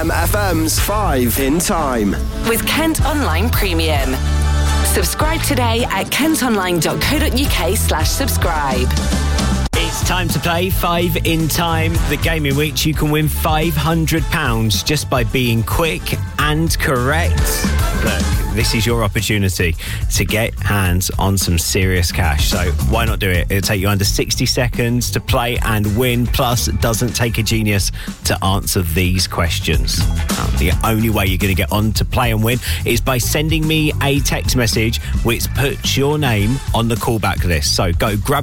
LMFM's 5 in Time. With Kent Online Premium. Subscribe today at kentonline.co.uk/subscribe. It's time to play 5 in Time, the game in which you can win £500 just by being quick and correct. Look, this is your opportunity to get hands on some serious cash, so why not do it? It'll take you under 60 seconds to play and win, plus it doesn't take a genius to answer these questions. Now, the only way you're going to get on to play and win is by sending me a text message which puts your name on the callback list. So go grab